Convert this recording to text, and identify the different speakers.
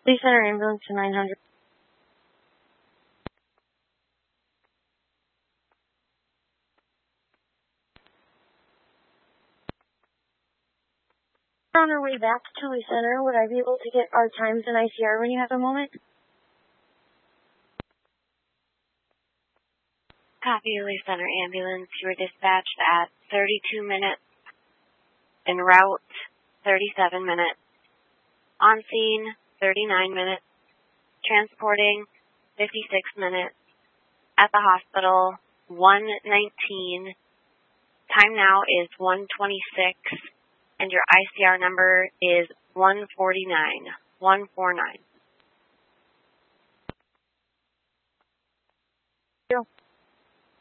Speaker 1: Please send our ambulance to 900. We're on our way back to Tully Center. Would I be able to get our times in ICR when you have a moment?
Speaker 2: Copy, Tully Center ambulance. You were dispatched at 32 minutes. En route, 37 minutes. On scene, 39 minutes. Transporting, 56 minutes. At the hospital, 1:19. Time now is 1:26. And your ICR number is 149.